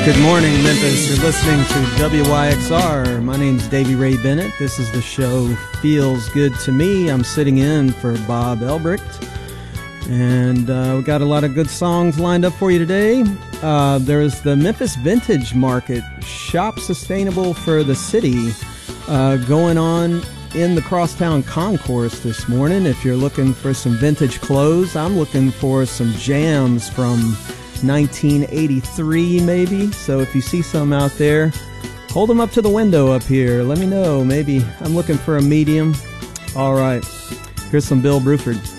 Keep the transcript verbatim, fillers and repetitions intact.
Good morning, Memphis. You're listening to W Y X R. My name's Davey Ray Bennett. This is the show Feels Good to Me. I'm sitting in for Bob Elbricht. And uh, we got a lot of good songs lined up for you today. Uh, there's the Memphis Vintage Market, Shop Sustainable for the City, uh, going on in the Crosstown Concourse this morning. If you're looking for some vintage clothes, I'm looking for some jams from nineteen eighty-three maybe. So if you see some out there, hold them up to the window up here. Let me know. Maybe I'm looking for a medium. All right. Here's some Bill Bruford.